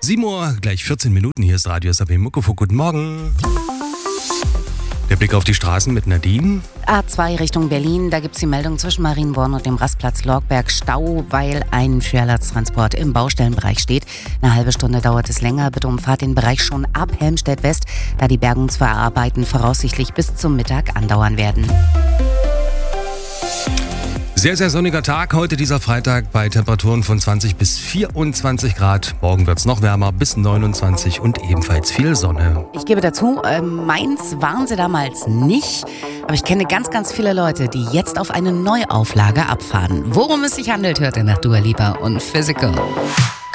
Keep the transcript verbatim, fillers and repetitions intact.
sieben Uhr, gleich vierzehn Minuten. Hier ist Radio S A B Muckefuck. Guten Morgen. Der Blick auf die Straßen mit Nadine. A zwei Richtung Berlin, da gibt es die Meldung zwischen Marienborn und dem Rastplatz Lorgberg Stau, weil ein Schwerlasttransport im Baustellenbereich steht. Eine halbe Stunde dauert es länger. Bitte umfahrt den Bereich schon ab Helmstedt West, da die Bergungsarbeiten voraussichtlich bis zum Mittag andauern werden. Sehr, sehr sonniger Tag heute, dieser Freitag, bei Temperaturen von zwanzig bis vierundzwanzig Grad. Morgen wird es noch wärmer, bis neunundzwanzig und ebenfalls viel Sonne. Ich gebe dazu, äh, Mainz waren sie damals nicht, aber ich kenne ganz, ganz viele Leute, die jetzt auf eine Neuauflage abfahren. Worum es sich handelt, hört ihr nach Dua Lipa und Physical.